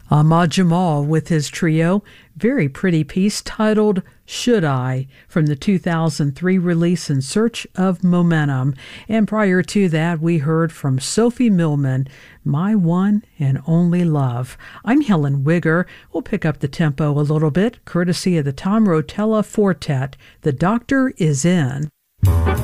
Ahmad Jamal with his trio, very pretty piece titled Should I, from the 2003 release In Search of Momentum. And prior to that, we heard from Sophie Millman, My One and Only Love. I'm Helen Wigger. We'll pick up the tempo a little bit, courtesy of the Tom Rotella Quartet. The Doctor is In.